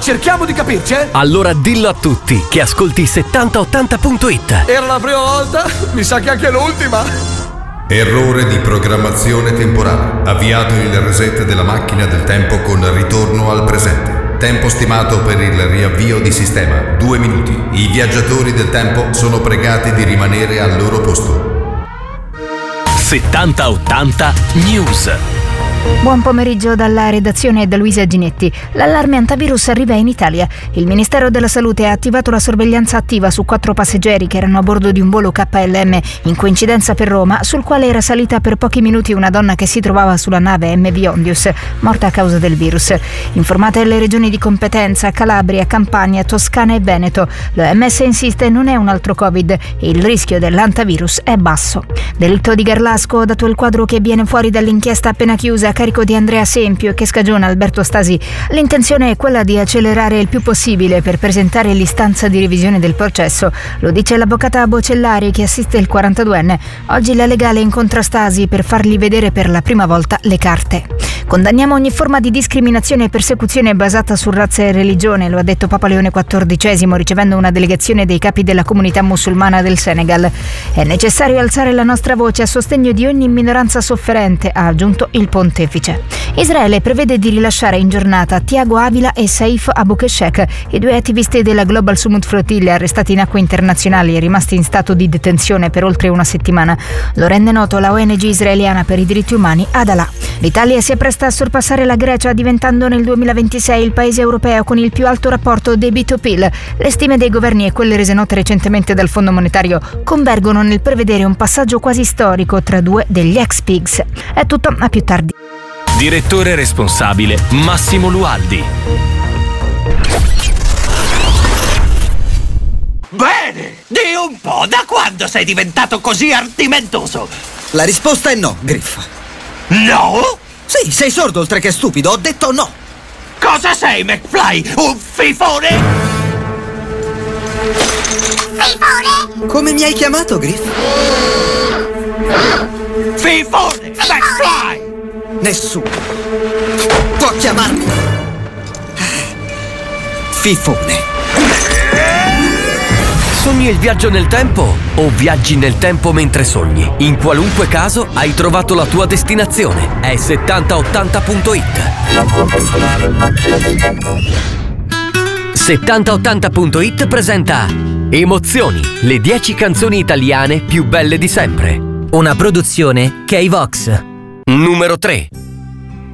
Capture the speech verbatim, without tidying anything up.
cerchiamo di capirci, eh? Allora dillo a tutti che ascolti settanta ottanta punto it. Era la prima volta, mi sa che anche l'ultima. Errore di programmazione temporale. Avviato il reset della macchina del tempo con ritorno al presente. Tempo stimato per il riavvio di sistema, due minuti. I viaggiatori del tempo sono pregati di rimanere al loro posto. settanta ottanta News. Buon pomeriggio dalla redazione e da Luisa Ginetti. L'allarme antivirus arriva in Italia. Il Ministero della Salute ha attivato la sorveglianza attiva su quattro passeggeri che erano a bordo di un volo K L M in coincidenza per Roma, sul quale era salita per pochi minuti una donna che si trovava sulla nave M V Ondius, morta a causa del virus. Informate le regioni di competenza, Calabria, Campania, Toscana e Veneto. L'O M S insiste, non è un altro Covid e il rischio dell'antivirus è basso. Delitto di Garlasco, dato il quadro che viene fuori dall'inchiesta appena chiusa a carico di Andrea Sempio e che scagiona Alberto Stasi, l'intenzione è quella di accelerare il più possibile per presentare l'istanza di revisione del processo. Lo dice l'avvocata Bocellari che assiste il quarantaduenne. Oggi la legale incontra Stasi per fargli vedere per la prima volta le carte. Condanniamo ogni forma di discriminazione e persecuzione basata su razza e religione, lo ha detto Papa Leone quattordicesimo ricevendo una delegazione dei capi della comunità musulmana del Senegal. È necessario alzare la nostra voce a sostegno di ogni minoranza sofferente, ha aggiunto il pontefice. Israele prevede di rilasciare in giornata Tiago Avila e Saif Abukeshek, i due attivisti della Global Summit Flotilla arrestati in acque internazionali e rimasti in stato di detenzione per oltre una settimana. Lo rende noto la O N G israeliana per i diritti umani Adalah. L'Italia si appresta a sorpassare la Grecia diventando nel duemilaventisei il paese europeo con il più alto rapporto debito-P I L. Le stime dei governi e quelle rese note recentemente dal Fondo Monetario convergono nel prevedere un passaggio quasi storico tra due degli ex-pigs. È tutto, a più tardi. Direttore responsabile Massimo Lualdi. Bene! Di un po', da quando sei diventato così ardimentoso? La risposta è no, Griff. No? Sì, sei sordo oltre che stupido, ho detto no. Cosa sei, McFly? Un fifone? Fifone? Come mi hai chiamato, Griff? Fifone! McFly! Nessuno può chiamarmi Fifone. Sogni il viaggio nel tempo o viaggi nel tempo mentre sogni? In qualunque caso hai trovato la tua destinazione. È settanta ottanta punto it. settanta ottanta punto it presenta Emozioni, le dieci canzoni italiane più belle di sempre. Una produzione K-Vox. Numero tre.